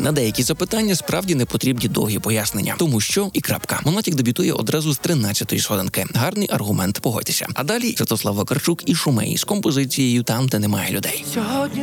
На деякі запитання справді не потрібні довгі пояснення. Тому що і крапка. Монатік дебютує одразу з 13-ї сходинки. Гарний аргумент, погодьтеся. А далі Святослав Вакарчук і Шумей з композицією «Там, де немає людей».